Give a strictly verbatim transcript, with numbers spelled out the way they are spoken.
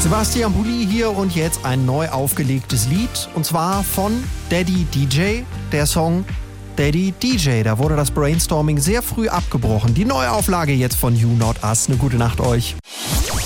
Sebastian Bulli hier und jetzt ein neu aufgelegtes Lied. Und zwar von Daddy D J, der Song Daddy D J. Da wurde das Brainstorming sehr früh abgebrochen. Die Neuauflage jetzt von You Not Us. Eine gute Nacht euch.